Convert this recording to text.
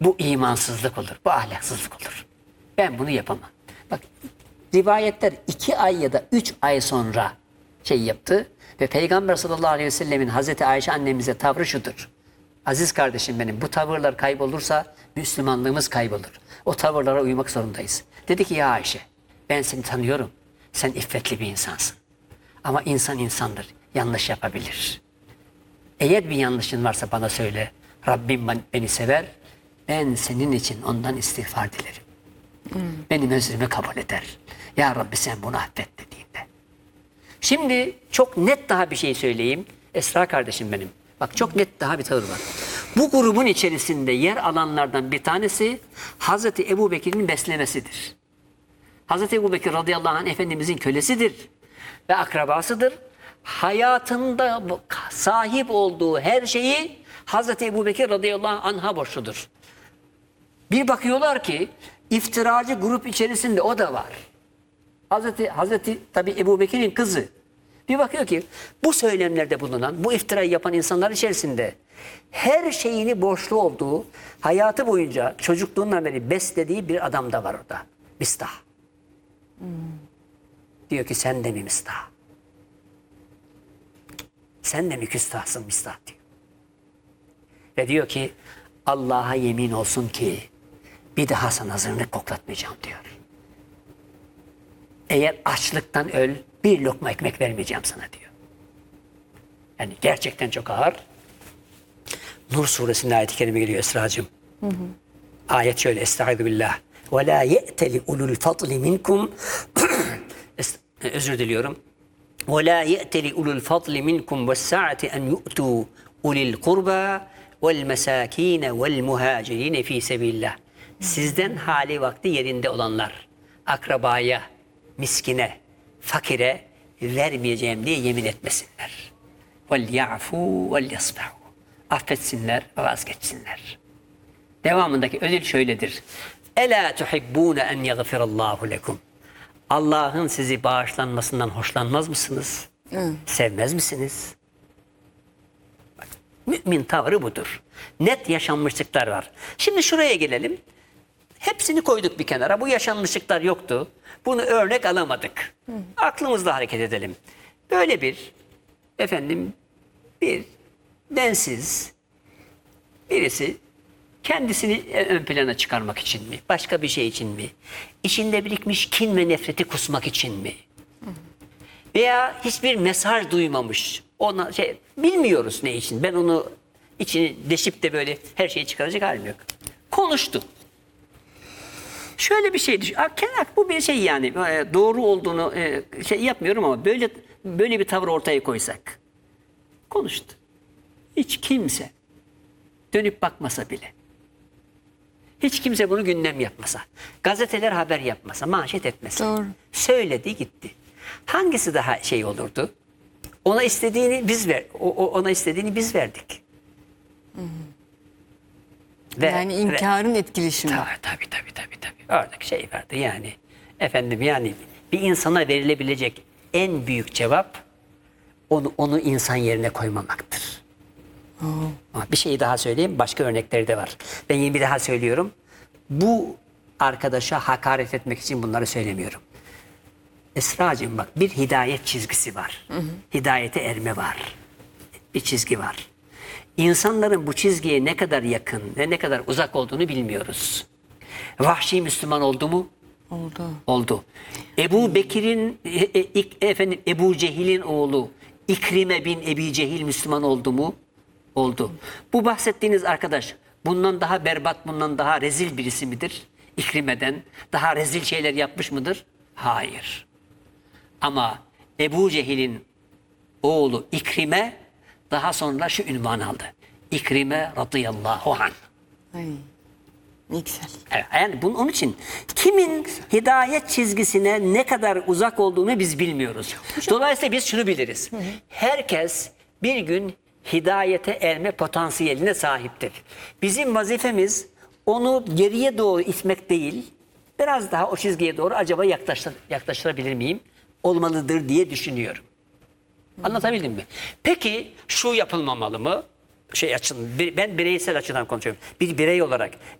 Bu imansızlık olur, bu ahlaksızlık olur. Ben bunu yapamam. Bak, rivayetler 2 ay ya da 3 ay sonra yaptı ve Peygamber sallallahu aleyhi ve sellemin Hazreti Ayşe annemize tavrı şudur: aziz kardeşim benim, bu tavırlar kaybolursa Müslümanlığımız kaybolur. O tavırlara uymak zorundayız. Dedi ki, ya Ayşe, ben seni tanıyorum. Sen iffetli bir insansın. Ama insan insandır. Yanlış yapabilir. Eğer bir yanlışın varsa bana söyle. Rabbim beni sever. Ben senin için ondan istiğfar dilerim. Benim özrümü kabul eder. Ya Rabbi sen bunu affet dediğinde. Şimdi çok net daha bir şey söyleyeyim. Esra kardeşim benim. Bak, çok net daha bir tavır var. Bu grubun içerisinde yer alanlardan bir tanesi Hazreti Ebu Bekir'in beslemesidir. Hazreti Ebu Bekir radıyallahu anh Efendimizin kölesidir ve akrabasıdır. Hayatında sahip olduğu her şeyi Hazreti Ebu Bekir radıyallahu anh'a borçludur. Bir bakıyorlar ki iftiracı grup içerisinde o da var. Hazreti tabi Ebu Bekir'in kızı. Bir bakıyor ki bu söylemlerde bulunan, bu iftirayı yapan insanlar içerisinde her şeyini borçlu olduğu, hayatı boyunca çocukluğundan beri beslediği bir adam da var orada. Mistah. Diyor ki, sen de mi Mistah? Sen de mi küstahsın Mistah diyor. Ve diyor ki, Allah'a yemin olsun ki bir daha sana zırnık koklatmayacağım diyor. Eğer açlıktan öl, bir lokma ekmek vermeyeceğim sana diyor. Yani gerçekten çok ağır. Nur suresinin ayet-i kerime geliyor Esra'cığım. Ayet şöyle: Estaizu billah. Ve la ye'teli ulul fadli minkum. Özür diliyorum. Ve la ye'teli ulul fadli minkum ve sa'ati en yu'tu ulil kurba vel mesakine vel muhacirine fi sebillah. Sizden hali vakti yerinde olanlar akrabaya, miskine, fakire vermeyeceğim diye yemin etmesinler. Vel ya'fu vel yasfahu. Affetsinler ve vazgeçsinler. Devamındaki ödül şöyledir: Ela tuhibbune en yagfirallahu lekum. Allah'ın sizi bağışlanmasından hoşlanmaz mısınız? Sevmez misiniz? Bak, mümin tavrı budur. Net yaşanmışlıklar var. Şimdi şuraya gelelim. Hepsini koyduk bir kenara. Bu yaşanmışlıklar yoktu. Bunu örnek alamadık. Aklımızla hareket edelim. Böyle bir densiz birisi kendisini ön plana çıkarmak için mi? Başka bir şey için mi? İçinde birikmiş kin ve nefreti kusmak için mi? Veya hiçbir mesaj duymamış. Ona bilmiyoruz ne için. Ben onu içini deşip de böyle her şeyi çıkaracak halim yok. Konuştu. Şöyle bir şey düşün. Bu bir şey yani. Doğru olduğunu yapmıyorum ama böyle bir tavır ortaya koysak. Konuştu. Hiç kimse dönüp bakmasa bile. Hiç kimse bunu gündem yapmasa. Gazeteler haber yapmasa, manşet etmese. Doğru. Söyledi gitti. Hangisi daha olurdu? Ona istediğini biz verdik. Yani inkarın etkileşimi. Tabii. Oradaki vardı yani. Yani bir insana verilebilecek en büyük cevap onu insan yerine koymamaktır. Ama bir şey daha söyleyeyim. Başka örnekleri de var. Ben yine bir daha söylüyorum. Bu arkadaşa hakaret etmek için bunları söylemiyorum. Esra'cığım bak, bir hidayet çizgisi var. Hidayete erme var. Bir çizgi var. İnsanların bu çizgiye ne kadar yakın ve ne kadar uzak olduğunu bilmiyoruz. Vahşi Müslüman oldu mu? Oldu. Ebu Bekir'in Ebu Cehil'in oğlu İkrime bin Ebi Cehil Müslüman oldu mu? Oldu. Bu bahsettiğiniz arkadaş bundan daha berbat, bundan daha rezil birisi midir? İkrime'den daha rezil şeyler yapmış mıdır? Hayır. Ama Ebu Cehil'in oğlu İkrime daha sonra şu ünvanı aldı: İkrime radıyallahu anh. Ay, ne güzel. Evet, yani onun için kimin hidayet çizgisine ne kadar uzak olduğunu biz bilmiyoruz. Dolayısıyla biz şunu biliriz: herkes bir gün hidayete erme potansiyeline sahiptir. Bizim vazifemiz onu geriye doğru itmek değil, biraz daha o çizgiye doğru acaba yaklaştırabilir miyim? Olmalıdır diye düşünüyorum. Anlatabildim mi? Peki şu yapılmamalı mı? Ben bireysel açıdan konuşuyorum. Bir birey olarak